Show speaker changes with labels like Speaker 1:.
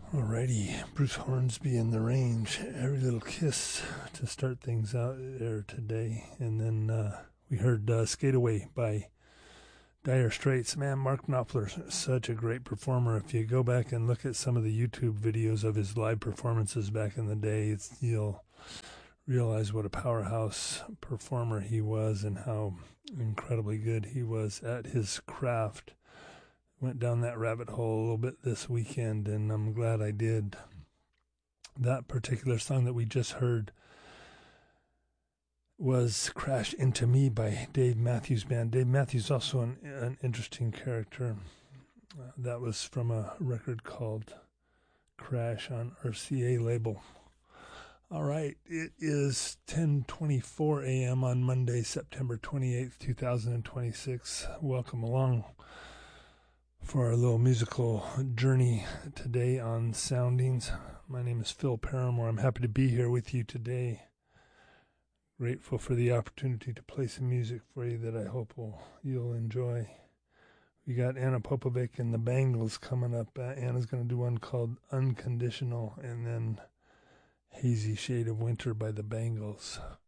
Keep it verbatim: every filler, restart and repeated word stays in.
Speaker 1: Alrighty, Bruce Hornsby in The Range, Every Little Kiss to start things out there today. And then uh, we heard uh, Skate Away by Dire Straits. Man, Mark Knopfler, such a great performer. If you go back and look at some of the YouTube videos of his live performances back in the day, it's, you'll realize what a powerhouse performer he was and how incredibly good he was at his craft. Went down that rabbit hole a little bit this weekend, and I'm glad I did. That particular song that we just heard was Crash Into Me by Dave Matthews Band. Dave Matthews also an, an interesting character. Uh, that was from a record called Crash on R C A label. All right, it is ten twenty-four a.m. on Monday, September twenty-eighth, twenty twenty-six. Welcome along for our little musical journey today on Soundings. My name is Phil Paramore. I'm happy to be here with you today. Grateful for the opportunity to play some music for you that I hope will, you'll enjoy. We got Anna Popovic and the Bangles coming up. Uh, Anna's going to do one called Unconditional, and then Hazy Shade of Winter by the Bangles.